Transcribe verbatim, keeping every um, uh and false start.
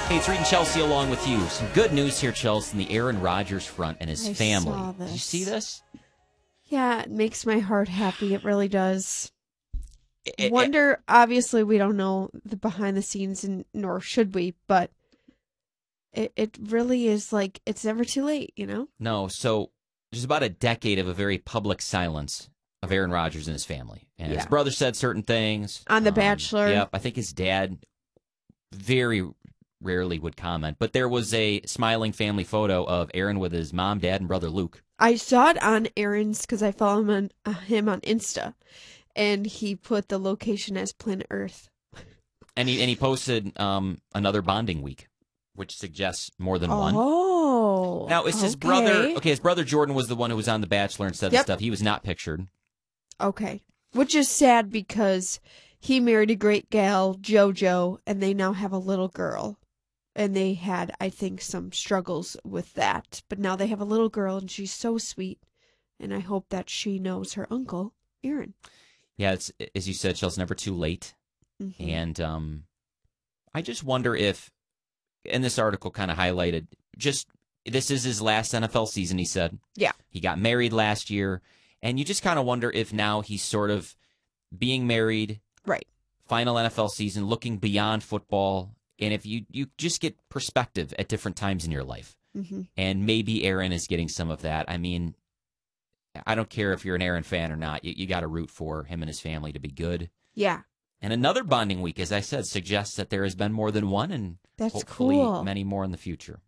Hey, it's Reed and Chelsea along with you. Some good news here, Chelsea, in the Aaron Rodgers front and his I family. saw Did you this. see this? Yeah, it makes my heart happy. It really does. It- it- Wonder, obviously, we don't know the behind the scenes, and nor should we, but it, it really is like it's never too late, you know? No, so there's about a decade of a very public silence of Aaron Rodgers and his family. And his Yeah. brother said certain things. On The Um, Bachelor. Yep, I think his dad very rarely would comment. But there was a smiling family photo of Aaron with his mom, dad, and brother Luke. I saw it on Aaron's because I follow him on, uh, him on Insta, and he put the location as Planet Earth. And he and he posted um, another bonding week, which suggests more than one. Oh. Now, it's his okay. brother. Okay, his brother Jordan was the one who was on The Bachelor and said the Yep. stuff. He was not pictured. Okay. Which is sad because he married a great gal, JoJo, and they now have a little girl. And they had, I think, some struggles with that. But now they have a little girl, and she's so sweet. And I hope that she knows her uncle, Aaron. Yeah, it's as you said, Chelsea, never too late. Mhm. And um, I just wonder if, and this article kind of highlighted, just this is his last N F L season, he said. Yeah. He got married last year. And you just kind of wonder if now he's sort of being married, Right. final N F L season, looking beyond football. And if you, you just get perspective at different times in your life. hmm And maybe Aaron is getting some of that. I mean, I don't care if you're an Aaron fan or not. You, you got to root for him and his family to be good. Yeah. And another bonding week, as I said, suggests that there has been more than one and That's hopefully cool. many more in the future.